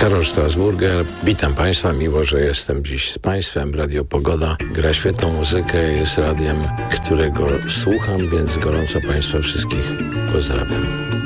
Karol Strasburger, witam Państwa, miło, że jestem dziś z Państwem. Radio Pogoda gra świetną muzykę, jest radiem, którego słucham, więc gorąco Państwa wszystkich pozdrawiam.